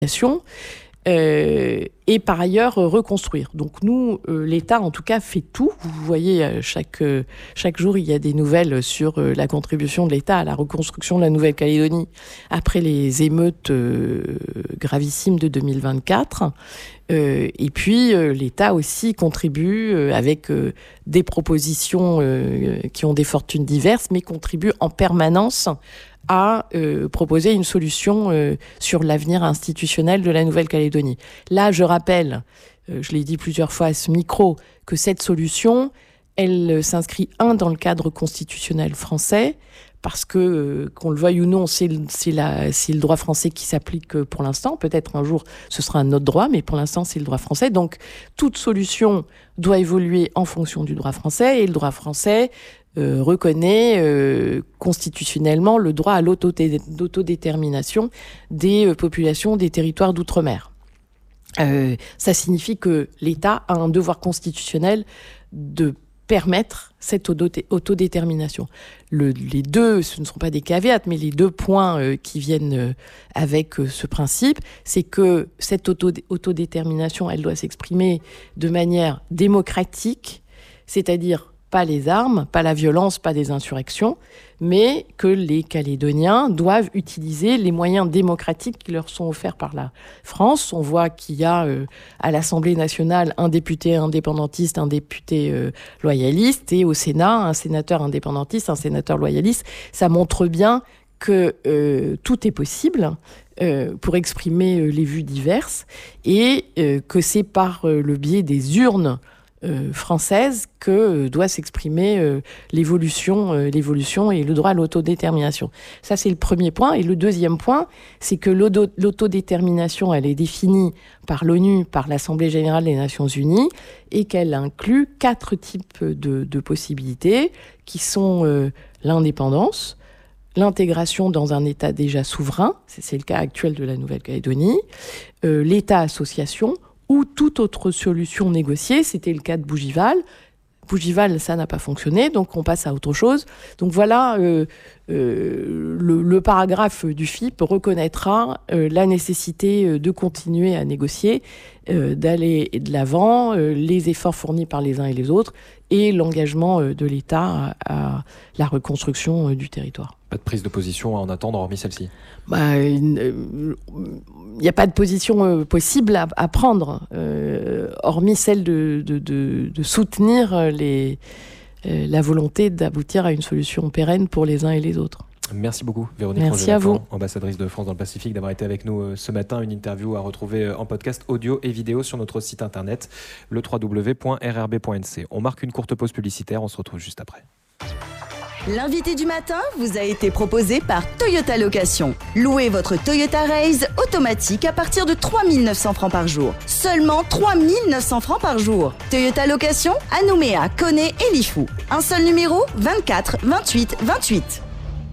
et par ailleurs reconstruire. Donc nous, l'État en tout cas fait tout. Vous voyez, chaque jour il y a des nouvelles sur la contribution de l'État à la reconstruction de la Nouvelle-Calédonie après les émeutes gravissimes de 2024. Et puis l'État aussi contribue avec des propositions qui ont des fortunes diverses, mais contribue en permanence à proposer une solution sur l'avenir institutionnel de la Nouvelle-Calédonie. Là, je rappelle, je l'ai dit plusieurs fois à ce micro, que cette solution, elle s'inscrit, dans le cadre constitutionnel français, parce que, qu'on le veuille ou non, c'est le droit français qui s'applique pour l'instant. Peut-être un jour, ce sera un autre droit, mais pour l'instant, c'est le droit français. Donc, toute solution doit évoluer en fonction du droit français, et le droit français reconnaît constitutionnellement le droit à l'autodétermination des populations des territoires d'outre-mer. Ça signifie que l'État a un devoir constitutionnel de permettre cette autodétermination. Les deux, ce ne sont pas des caveats, mais les deux points qui viennent avec ce principe, c'est que cette autodétermination, elle doit s'exprimer de manière démocratique, c'est-à-dire pas les armes, pas la violence, pas des insurrections, mais que les Calédoniens doivent utiliser les moyens démocratiques qui leur sont offerts par la France. On voit qu'il y a à l'Assemblée nationale un député indépendantiste, un député loyaliste, et au Sénat, un sénateur indépendantiste, un sénateur loyaliste. Ça montre bien que tout est possible pour exprimer les vues diverses, et que c'est par le biais des urnes française que doit s'exprimer l'évolution et le droit à l'autodétermination. Ça, c'est le premier point. Et le deuxième point, c'est que l'autodétermination, elle est définie par l'ONU, par l'Assemblée générale des Nations unies, et qu'elle inclut 4 types de possibilités, qui sont l'indépendance, l'intégration dans un État déjà souverain, c'est le cas actuel de la Nouvelle-Calédonie, l'État-association, ou toute autre solution négociée. C'était le cas de Bougival. Bougival, ça n'a pas fonctionné, donc on passe à autre chose. Donc voilà, le paragraphe du FIP reconnaîtra la nécessité de continuer à négocier, d'aller de l'avant, les efforts fournis par les uns et les autres, et l'engagement de l'État à la reconstruction du territoire. Pas de prise de position à en attendre, hormis celle-ci? Il n'y a pas de position possible à prendre, hormis celle de soutenir la volonté d'aboutir à une solution pérenne pour les uns et les autres. Merci beaucoup, Véronique. Merci à vous, ambassadrice de France dans le Pacifique, d'avoir été avec nous ce matin. Une interview à retrouver en podcast audio et vidéo sur notre site internet, le www.rrb.nc. On marque une courte pause publicitaire, on se retrouve juste après. L'invité du matin vous a été proposé par Toyota Location. Louez votre Toyota Raze automatique à partir de 3 900 francs par jour. Seulement 3 900 francs par jour. Toyota Location à Nouméa, Koné et Lifou. Un seul numéro, 24 28 28.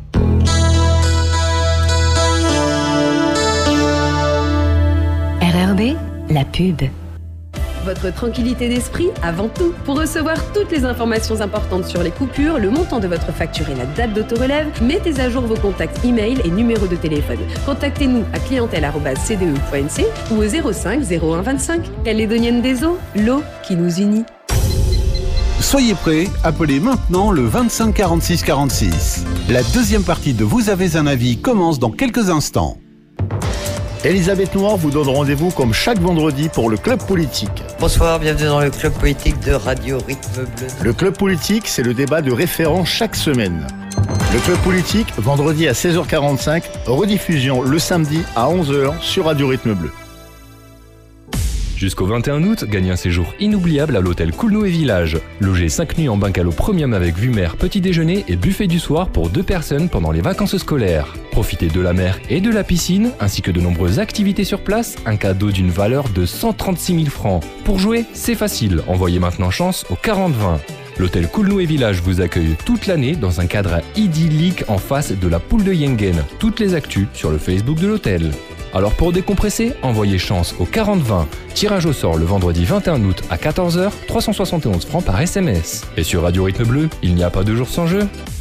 RRB, la pub. Votre tranquillité d'esprit avant tout. Pour recevoir toutes les informations importantes sur les coupures, le montant de votre facture et la date d'autorelève, mettez à jour vos contacts e-mail et numéros de téléphone. Contactez-nous à clientèle@cde.nc ou au 05 01 25. Calédonienne des eaux, l'eau qui nous unit. Soyez prêts, appelez maintenant le 25 46 46. La deuxième partie de Vous avez un avis commence dans quelques instants. Elisabeth Noir vous donne rendez-vous comme chaque vendredi pour le Club Politique. Bonsoir, bienvenue dans le Club Politique de Radio Rythme Bleu. Le Club Politique, c'est le débat de référents chaque semaine. Le Club Politique, vendredi à 16h45, rediffusion le samedi à 11h sur Radio Rythme Bleu. Jusqu'au 21 août, gagnez un séjour inoubliable à l'hôtel Coulnou et Village. Logez 5 nuits en bungalow premium avec vue mer, petit déjeuner et buffet du soir pour 2 personnes pendant les vacances scolaires. Profitez de la mer et de la piscine, ainsi que de nombreuses activités sur place, un cadeau d'une valeur de 136 000 francs. Pour jouer, c'est facile, envoyez maintenant chance au 40-20. L'hôtel Coulnou et Village vous accueille toute l'année dans un cadre idyllique en face de la poule de Yengen. Toutes les actus sur le Facebook de l'hôtel. Alors pour décompresser, envoyez chance au 40-20. Tirage au sort le vendredi 21 août à 14h, 371 francs par SMS. Et sur Radio Rythme Bleu, il n'y a pas de jour sans jeu.